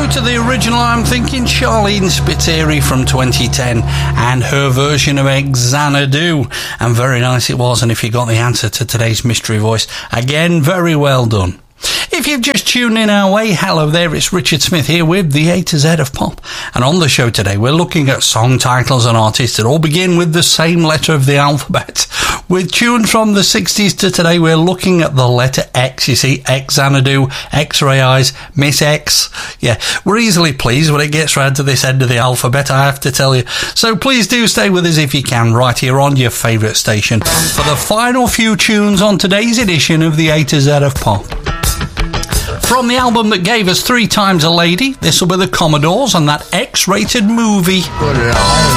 To the original, I'm thinking Charlene Spiteri from 2010 and her version of Xanadu, and very nice it was. And if you got the answer to today's mystery voice, again, very well done. If you've just tuned in our way, hello there, it's Richard Smith here with the A to Z of Pop. And on the show today, we're looking at song titles and artists that all begin with the same letter of the alphabet. With tunes from the 60s to today, we're looking at the letter X. You see, Xanadu, X-Ray Eyes, Miss X. Yeah, we're easily pleased when it gets round to this end of the alphabet, I have to tell you. So please do stay with us if you can, right here on your favourite station, for the final few tunes on today's edition of the A to Z of Pop. From the album that gave us 3 Times a Lady, this will be the Commodores and that X-rated movie. Put it on.